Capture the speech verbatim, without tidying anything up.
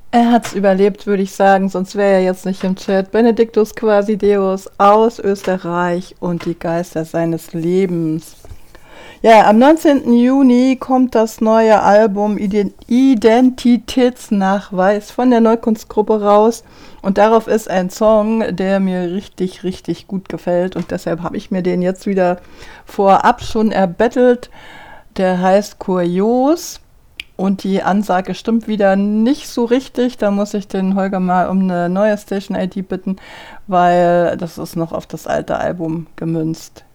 Er hat's überlebt, würde ich sagen, sonst wäre er jetzt nicht im Chat. Benedictus Quasi-Deus aus Österreich und die Geister seines Lebens. Ja, am neunzehnten Juni kommt das neue Album Iden- Identitätsnachweis von der Neukunstgruppe raus. Und darauf ist ein Song, der mir richtig, richtig gut gefällt. Und deshalb habe ich mir den jetzt wieder vorab schon erbettelt. Der heißt Kurios. Und die Ansage stimmt wieder nicht so richtig. Da muss ich den Holger mal um eine neue Station-I D bitten, weil das ist noch auf das alte Album gemünzt.